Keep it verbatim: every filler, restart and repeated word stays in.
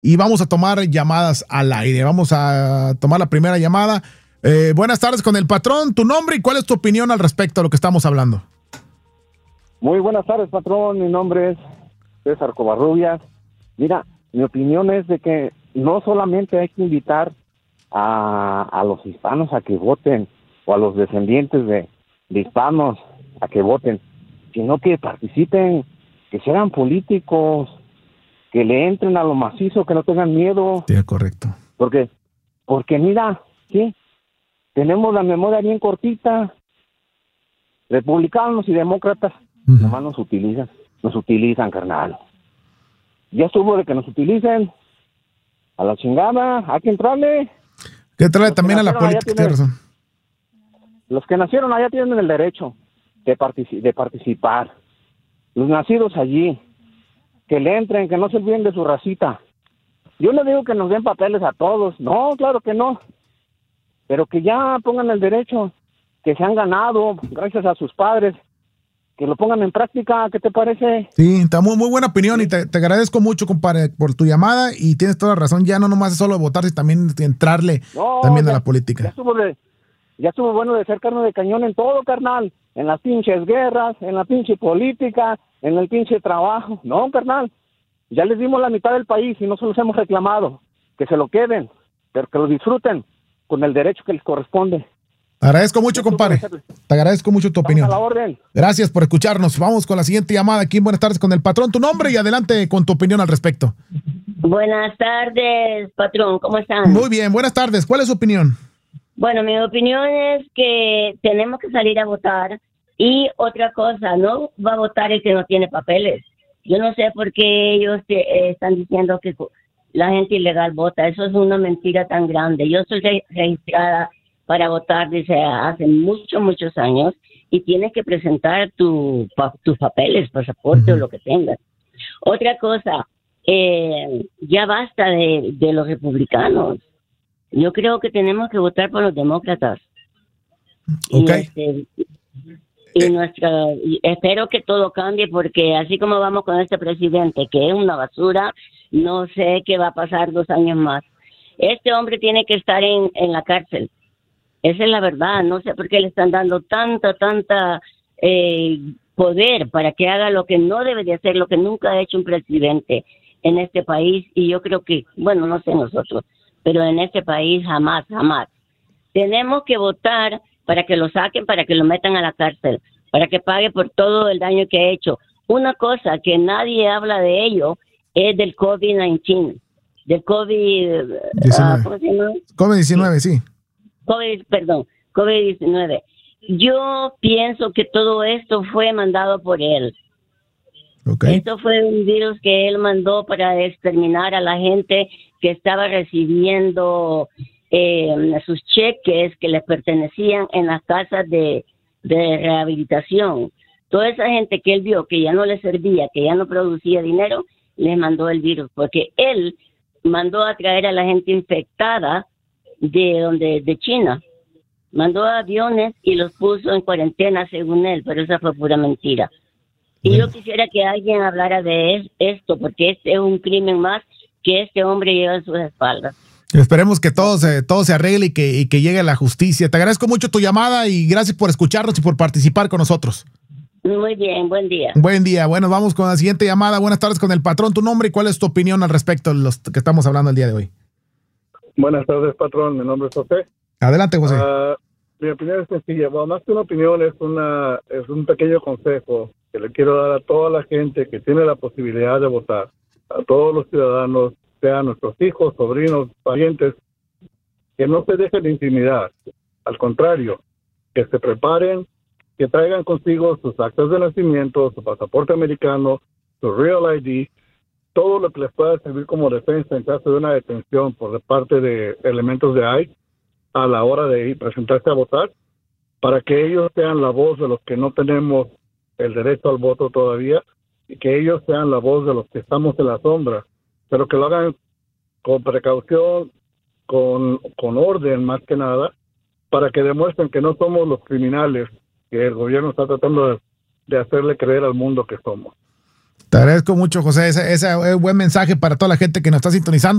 y vamos a tomar llamadas al aire. Vamos a tomar la primera llamada. Eh, buenas tardes con el patrón. ¿Tu nombre y cuál es tu opinión al respecto a lo que estamos hablando? Muy buenas tardes, patrón. Mi nombre es César Covarrubias. Mira, mi opinión es de que no solamente hay que invitar a, a los hispanos a que voten, o a los descendientes de, de hispanos a que voten, sino que participen, que sean políticos, que le entren a lo macizo, que no tengan miedo. Sí, correcto. Porque, porque mira, sí, tenemos la memoria bien cortita. Republicanos y demócratas uh-huh. nomás nos utilizan, nos utilizan, carnal. Ya estuvo de que nos utilicen. A la chingada, hay que entrarle. Que entrarle también a la política, tienes razón. Los que nacieron allá tienen el derecho de, partici- de participar. Los nacidos allí, que le entren, que no se olviden de su racita. Yo no digo que nos den papeles a todos, no, claro que no. Pero que ya pongan el derecho, que se han ganado gracias a sus padres, que lo pongan en práctica. ¿Qué te parece? Sí, está muy, muy buena opinión sí. y te, te agradezco mucho, compadre, por tu llamada y tienes toda la razón. Ya no nomás es solo votar, sino también entrarle no, también ya, a la política. Ya estuvo, de, ya estuvo bueno de ser carne de cañón en todo, carnal. En las pinches guerras, en la pinche política, en el pinche trabajo. No, carnal. Ya les dimos la mitad del país y no se los hemos reclamado. Que se lo queden, pero que lo disfruten con el derecho que les corresponde. Te agradezco mucho, compadre. Te agradezco mucho tu opinión. A la orden. Gracias por escucharnos. Vamos con la siguiente llamada aquí. Buenas tardes con el patrón. Tu nombre y adelante con tu opinión al respecto. Buenas tardes, patrón. ¿Cómo están? Muy bien. Buenas tardes. ¿Cuál es su opinión? Bueno, mi opinión es que tenemos que salir a votar. Y otra cosa, no va a votar el que no tiene papeles. Yo no sé por qué ellos te, eh, están diciendo que la gente ilegal vota. Eso es una mentira tan grande. Yo soy re- registrada para votar desde hace muchos, muchos años y tienes que presentar tu, pa, tus papeles, pasaporte uh-huh. o lo que tengas. Otra cosa, eh, ya basta de, de los republicanos. Yo creo que tenemos que votar por los demócratas. Ok. Y, este, y nuestra, y espero que todo cambie porque así como vamos con este presidente, que es una basura, no sé qué va a pasar dos años más. Este hombre tiene que estar en, en la cárcel. Esa es la verdad, no sé por qué le están dando tanta, tanta eh, poder para que haga lo que no debe de hacer, lo que nunca ha hecho un presidente en este país. Y yo creo que, bueno, no sé nosotros, pero en este país jamás, jamás. Tenemos que votar para que lo saquen, para que lo metan a la cárcel, para que pague por todo el daño que ha hecho. Una cosa que nadie habla de ello es del COVID diecinueve, del COVID... Uh, ¿cómo se llama? COVID diecinueve, sí. sí. COVID, perdón, COVID diecinueve. Yo pienso que todo esto fue mandado por él. Okay. Esto fue un virus que él mandó para exterminar a la gente que estaba recibiendo eh, sus cheques que les pertenecían en las casas de, de rehabilitación. Toda esa gente que él vio que ya no le servía, que ya no producía dinero, les mandó el virus, porque él mandó a traer a la gente infectada de donde de China, mandó aviones y los puso en cuarentena según él, pero esa fue pura mentira. Y bueno, yo quisiera que alguien hablara de es, esto, porque este es un crimen más que este hombre lleva en sus espaldas. Esperemos que todo se, todo se arregle y que, y que llegue a la justicia. Te agradezco mucho tu llamada y gracias por escucharnos y por participar con nosotros. Muy bien, buen día. Buen día. Bueno, vamos con la siguiente llamada. Buenas tardes con el patrón. Tu nombre y cuál es tu opinión al respecto de los que estamos hablando el día de hoy. Buenas tardes, patrón. Mi nombre es José. Adelante, José. Uh, mi opinión es sencilla. Bueno, más que una opinión, es una es un pequeño consejo que le quiero dar a toda la gente que tiene la posibilidad de votar, a todos los ciudadanos, sean nuestros hijos, sobrinos, parientes, que no se dejen intimidar. Al contrario, que se preparen, que traigan consigo sus actas de nacimiento, su pasaporte americano, su Real I D, todo lo que les pueda servir como defensa en caso de una detención por parte de elementos de I C E a la hora de ir presentarse a votar, para que ellos sean la voz de los que no tenemos el derecho al voto todavía y que ellos sean la voz de los que estamos en la sombra, pero que lo hagan con precaución, con, con orden más que nada, para que demuestren que no somos los criminales que el gobierno está tratando de, de hacerle creer al mundo que somos. Te agradezco mucho, José. Ese, ese es un buen mensaje para toda la gente que nos está sintonizando.